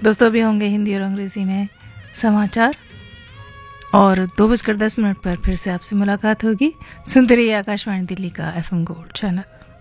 दोस्तों अभी होंगे हिंदी और अंग्रेज़ी में समाचार और 2:10 पर फिर से आपसे मुलाकात होगी। सुनते रहिए आकाशवाणी दिल्ली का FM गोल्ड चैनल।